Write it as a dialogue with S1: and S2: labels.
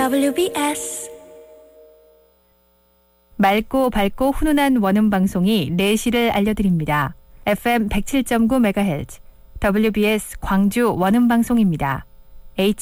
S1: WBS
S2: 맑고 밝고 훈훈한 원음 방송이 4시를 알려드립니다. FM 107.9MHz WBS 광주 원음 방송입니다.